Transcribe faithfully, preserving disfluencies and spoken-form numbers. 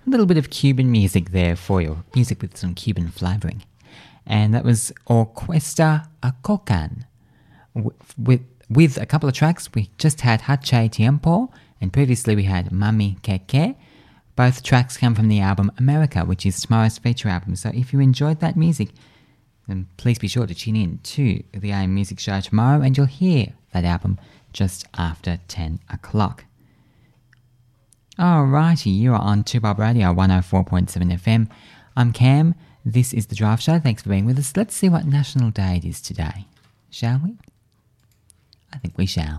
A little bit of Cuban music there for you, music with some Cuban flavouring. And that was Orquesta Acocan. With, with a couple of tracks, we just had Hache Tiempo, and previously we had Mami Keke. Both tracks come from the album America, which is tomorrow's feature album. So if you enjoyed that music, then please be sure to tune in to the A M Music Show tomorrow, and you'll hear that album just after ten o'clock. Alrighty, you are on two Bob Radio one oh four point seven F M. I'm Cam. This is The Drive Show. Thanks for being with us. Let's see what National Day it is today. Shall we? I think we shall.